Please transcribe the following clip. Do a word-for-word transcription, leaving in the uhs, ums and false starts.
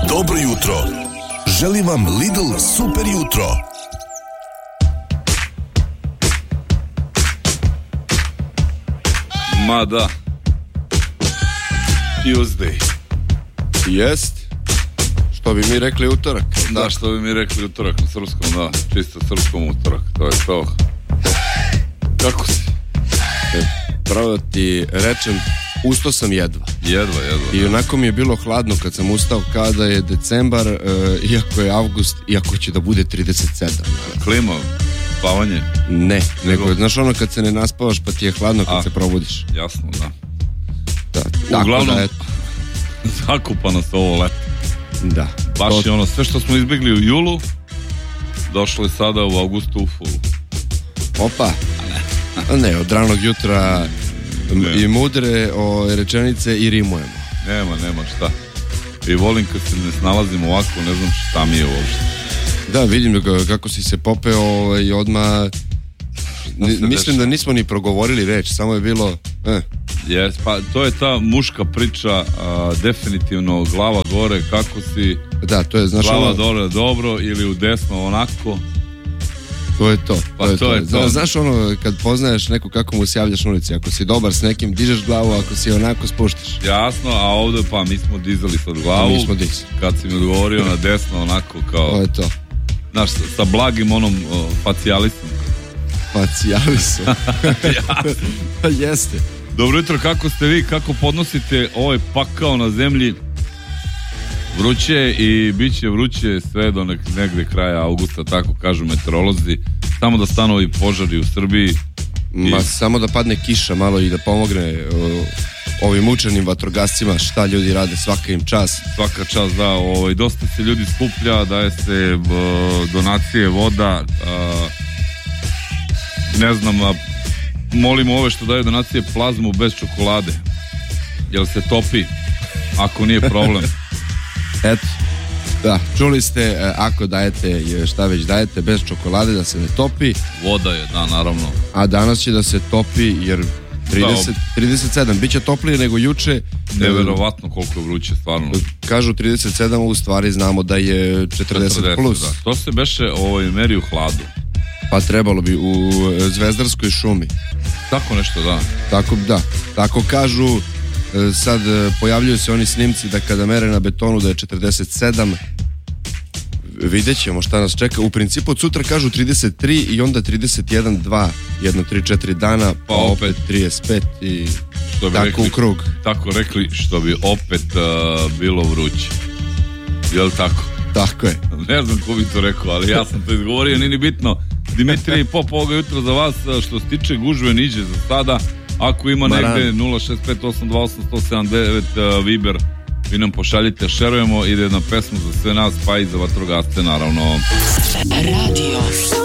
dobro jutro. Želim vam Lidl super jutro. Ma da. Tuesday. Jest. Što bi mi rekli utorak. Da, da, što bi mi rekli utorak na srpskom, da. Čisto srpskom utorak, to je to. Kako si? E, pravo da ti rečem, ustao sam jedva. Jedva, jedva. I onako mi je bilo hladno kad sam ustao, kada je decembar, e, iako je avgust, iako će da bude trideset sedam. Klima, spavanje? Ne, nego, nego znaš ono kad se ne naspavaš pa ti je hladno kad A, se probudiš. Jasno, da. Da, uglavnom, da je... zakupano se ovo leto. Da. Baš to... je ono, sve što smo izbjegli u julu, došlo je sada u avgustu u fulu. Opa. Ne. ne, od ranog jutra ne. I mudre o rečenice i rimujemo. Nema, nema šta. I volim kad se ne snalazim ovako, ne znam šta mi je uopšte. Da, vidim kako si se popeo i odmah mislim dešava? Da nismo ni progovorili reč, samo je bilo eh. Yes, pa to je ta muška priča, a, definitivno glava gore, kako si. Da, to je, znaš, glava ono... dole dobro ili u desno onako. To je to. Pa to je to, to. je to. Znaš ono, kad poznaješ neko kako mu se javljaš na ulici, ako si dobar s nekim, dižeš glavu, ako si onako spuštiš. Jasno, a ovdje pa mi smo dizali sad glavu. Mi smo dizali. Kad si mi odgovorio na desno onako kao. To je to. Znaš, sa, sa blagim onom o, facijalisom. Facijalisom. Jasno. Jeste. Dobro jutro, kako ste vi, kako podnosite ovaj pakao na zemlji? Vruće i bit će vruće sve do nek, negde kraja augusta, tako kažu meteorolozi. Samo da stanu ovi požari u Srbiji. Ma i... samo da padne kiša malo i da pomogne o, ovim učenim vatrogascima, šta ljudi rade, svaka im čas. Svaka čas, da, ovaj, dosta se ljudi skuplja, daje se b, donacije voda, a, ne znam, a, molimo ove što daju donacije plazmu bez čokolade. Jel se topi? Ako nije problem. Eto, da, čuli ste, ako dajete šta već dajete bez čokolade da se ne topi. Voda je, da, naravno. A danas će da se topi jer trideset, trideset sedam, bit će toplije nego juče. Neverovatno koliko je vruće, stvarno. Kažu trideset sedam, u stvari znamo da je četrdeset plus. Da. To se beše ovoj meri u hladu. Pa trebalo bi u Zvezdarskoj šumi. Tako nešto, da. Tako, da. Tako kažu, sad pojavljuju se oni snimci da kada mere na betonu da je četrdeset sedam, vidjet ćemo šta nas čeka. U principu od sutra kažu trideset tri i onda trideset jedan, dva, jedno, tri, četiri dana, pa, pa opet trideset pet i što bi tako rekli, u krug. Tako rekli, što bi opet uh, bilo vruće. Jel tako? Tako je. Ne znam ko bi to rekao, ali ja sam to izgovorio, nije ni bitno. Dimitrij Pop ovoga jutra za vas, što se tiče gužve niđe za sada. Ako ima Maran. Negde nula šest pet osam dva osam jedan sedam devet uh, Viber, vi nam pošaljite, šerujemo, ide jedna pesma za sve nas, pa i za vatrogasce naravno. Radio